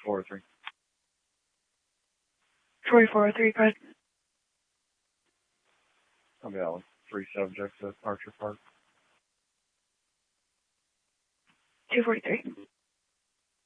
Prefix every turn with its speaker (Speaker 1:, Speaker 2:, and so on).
Speaker 1: 403.
Speaker 2: Troy 403, go ahead.
Speaker 1: Copy that one. 3 subjects at Archer Park.
Speaker 2: 243.